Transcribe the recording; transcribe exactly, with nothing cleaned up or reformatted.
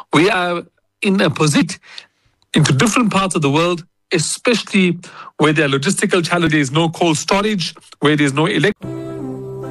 We are in a position into different parts of the world, especially where there are logistical challenges, no cold storage, where there's no electricity.